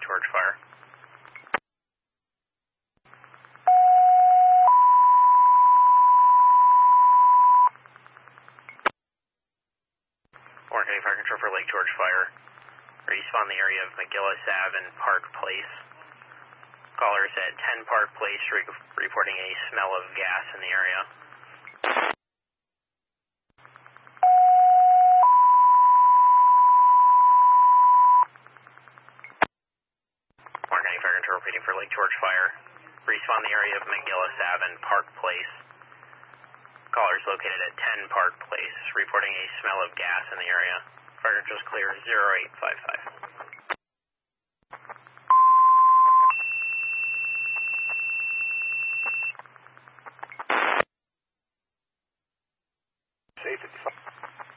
George Fire. Warren County Fire Control for Lake George Fire. Respawn the area of McGillis Ave and Park Place. Callers at 10 Park Place reporting a smell of gas in the area. Warren County Fire Control repeating for Lake George Fire. Respawn the area of McGillis Ave and Park Place. Callers located at 10 Park Place reporting a smell of gas in the area. Fire control is clear 0855.